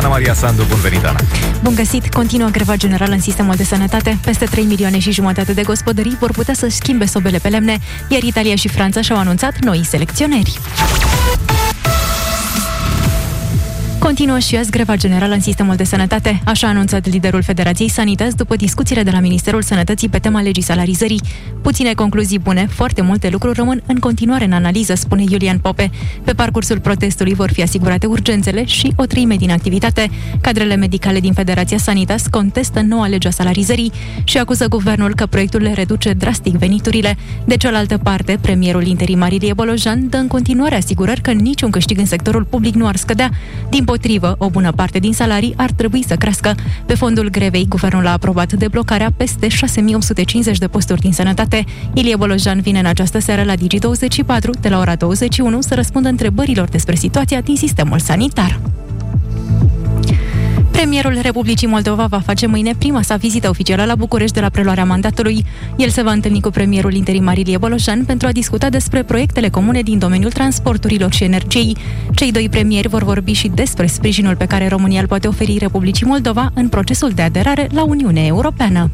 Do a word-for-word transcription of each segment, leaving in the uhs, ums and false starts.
Ana Maria Sandu. Bun venit, Ana! Bun găsit! Continuă greva generală în sistemul de sănătate. Peste trei milioane și jumătate de gospodării vor putea să-și schimbe sobele pe lemne, iar Italia și Franța și-au anunțat noi selecționeri. Continuă și azi greva generală în sistemul de sănătate, așa a anunțat liderul Federației Sanitas după discuțiile de la Ministerul Sănătății pe tema legii salarizării. Puține concluzii bune, foarte multe lucruri rămân în continuare în analiză, spune Iulian Pope. Pe parcursul protestului vor fi asigurate urgențele și o treime din activitate. Cadrele medicale din Federația Sanitas contestă noua lege a salarizării și acuză guvernul că proiectul le reduce drastic veniturile. De cealaltă parte, premierul interimar Ilie Bolojan dă în continuare asigurări că niciun câștig în sectorul public nu ar scădea. Din potrivă, o bună parte din salarii ar trebui să crească. Pe fondul grevei, guvernul a aprobat deblocarea peste șase mii opt sute cincizeci de posturi din sănătate. Ilie Bolojan vine în această seară la Digi douăzeci și patru, de la ora douăzeci și unu, să răspundă întrebărilor despre situația din sistemul sanitar. Premierul Republicii Moldova va face mâine prima sa vizită oficială la București de la preluarea mandatului. El se va întâlni cu premierul interimar Ilie Bolojan pentru a discuta despre proiectele comune din domeniul transporturilor și energiei. Cei doi premieri vor vorbi și despre sprijinul pe care România îl poate oferi Republicii Moldova în procesul de aderare la Uniunea Europeană.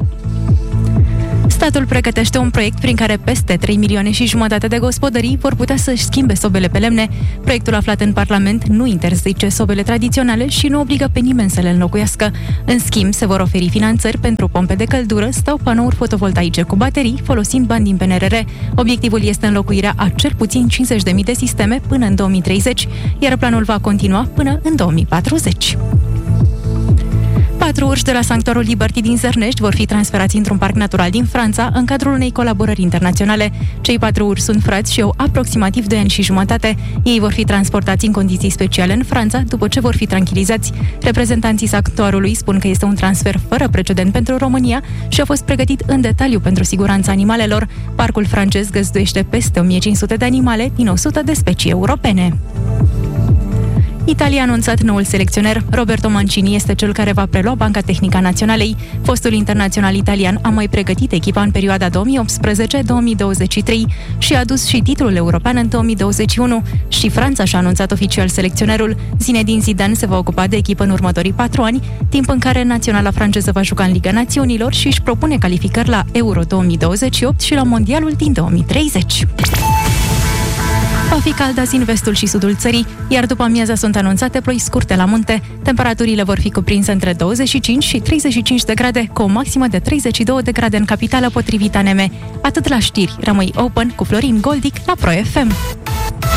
Statul pregătește un proiect prin care peste trei milioane și jumătate de gospodării vor putea să-și schimbe sobele pe lemne. Proiectul aflat în Parlament nu interzice sobele tradiționale și nu obligă pe nimeni să le înlocuiască. În schimb, se vor oferi finanțări pentru pompe de căldură sau panouri fotovoltaice cu baterii, folosind bani din P N R R. Obiectivul este înlocuirea a cel puțin cincizeci de mii de sisteme până în două mii treizeci, iar planul va continua până în două mii patruzeci. Patru urși de la Sanctuarul Liberty din Zărnești vor fi transferați într-un parc natural din Franța în cadrul unei colaborări internaționale. Cei patru urși sunt frați și au aproximativ doi ani și jumătate. Ei vor fi transportați în condiții speciale în Franța după ce vor fi tranquilizați. Reprezentanții Sanctuarului spun că este un transfer fără precedent pentru România și a fost pregătit în detaliu pentru siguranța animalelor. Parcul francez găzduiește peste o mie cinci sute de animale din o sută de specii europene. Italia a anunțat noul selecționer. Roberto Mancini este cel care va prelua Banca Tehnică a Naționalei. Fostul internațional italian a mai pregătit echipa în perioada două mii optsprezece două mii douăzeci și trei și a adus și titlul european în două mii douăzeci și unu. Și Franța și-a anunțat oficial selecționerul. Zinedine Zidane se va ocupa de echipă în următorii patru ani, timp în care naționala franceză va juca în Liga Națiunilor și își propune calificări la Euro două mii douăzeci și opt și la Mondialul din două mii treizeci. Va fi cald azi în vestul și sudul țării, iar după amiaza sunt anunțate ploi scurte la munte. Temperaturile vor fi cuprinse între douăzeci și cinci și treizeci și cinci de grade, cu o maximă de treizeci și două de grade în capitală, potrivit A N M. Atât la știri, rămâi open cu Florin Goldic la Pro F M.